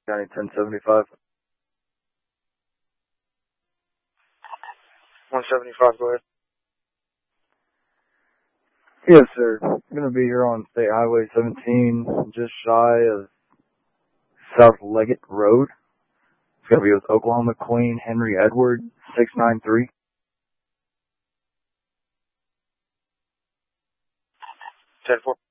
County 1075. 175, go ahead. Yes, sir. I'm going to be here on State Highway 17, just shy of South Leggett Road. It's going to be with Oklahoma Queen Henry Edward, 693. 10-4.